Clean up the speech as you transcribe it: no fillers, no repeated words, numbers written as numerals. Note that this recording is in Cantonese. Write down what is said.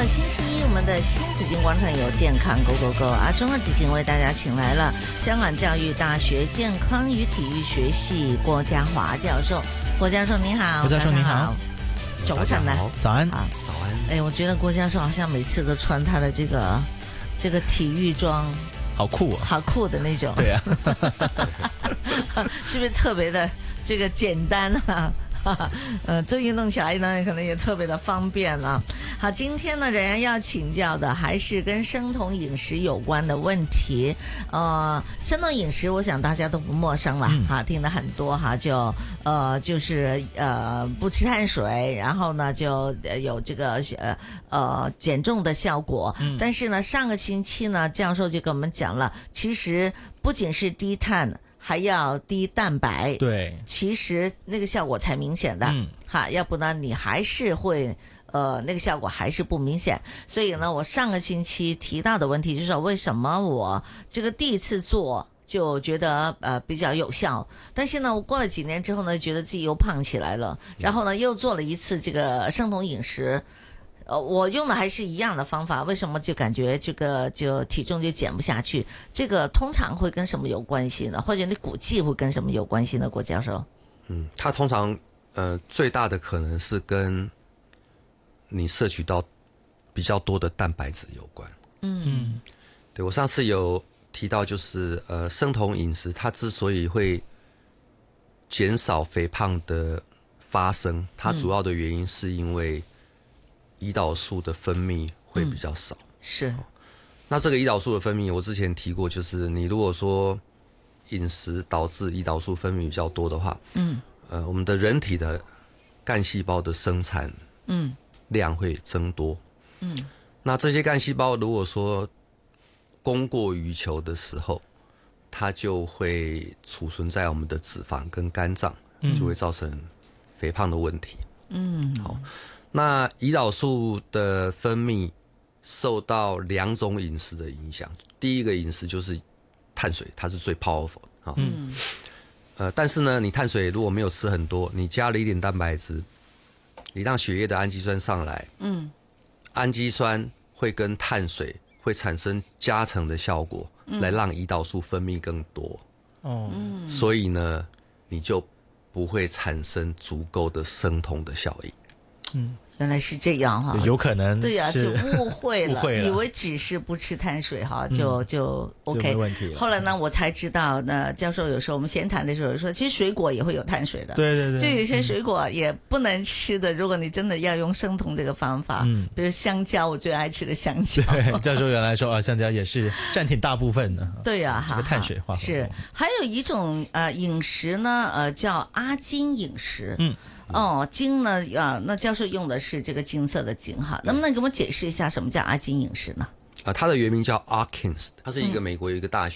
星期一我们的新紫荆广场有健康 Go Go Go 啊！中国紫荆为大家请来了香港教育大学健康与体育学系郭家华教授。郭教授你好。 郭教授你好。 早晨呢？ 早安。 啊， 早安。 哎，我觉得郭教授好像每次都穿他的这个体育装， 好酷啊， 好酷的那种。 对啊。 是不是特别的这个简单啊？这运动起来呢，可能也特别的方便了。好，今天呢，仍然要请教的还是跟生酮饮食有关的问题。生酮饮食，我想大家都不陌生了，哈，听了很多哈，就是不吃碳水，然后呢就有这个减重的效果。但是呢，上个星期呢，教授就跟我们讲了，其实不仅是低碳，还要低蛋白， 对， 其实那个效果才明显的，要不呢你还是会那个效果还是不明显。所以呢，我上个星期提到的问题就是为什么我这个第一次做就觉得比较有效，但是呢，我过了几年之后呢，觉得自己又胖起来了，然后呢又做了一次这个生酮饮食。我用的还是一样的方法，为什么就感觉这个就体重就减不下去？这个通常会跟什么有关系呢？或者你估计会跟什么有关系呢？郭教授？ 它通常最大的可能是跟你摄取到比较多的蛋白质有关。对，我上次有提到，就是生酮饮食它之所以会减少肥胖的发生，它主要的原因是因为胰岛素的分泌会比较少。 是。 那这个胰岛素的分泌，我之前提过，就是你如果说饮食导致胰岛素分泌比较多的话，我们的人体的干细胞的生产量会增多。那这些干细胞如果说供过于求的时候，它就会储存在我们的脂肪跟肝脏，就会造成肥胖的问题。好。那胰岛素的分泌受到两种饮食的影响，第一个饮食就是碳水，它是最 powerful 的。但是呢，你碳水如果没有吃很多，你加了一点蛋白质，你让血液的氨基酸上来，氨基酸会跟碳水会产生加成的效果，来让胰岛素分泌更多。所以呢，你就不会产生足够的生酮的效应。 原来是这样哈， 有可能对呀，就误会了，以为只是不吃碳水哈，就 OK， 就没问题了。 后来呢，我才知道，那教授有时候我们闲谈的时候说，其实水果也会有碳水的， 对， 就有些水果也不能吃的。如果你真的要用生酮这个方法，比如香蕉，我最爱吃的香蕉。 对，教授原来说香蕉也是占挺大部分的。 对呀， 这个碳水化合物是。还有一种饮食呢，叫阿金饮食。金呢那教授用的是这个金色的金哈，能不能给我们解释一下什么叫阿金饮食呢？ 它的原名叫 Atkins， 它是一个美国一个大学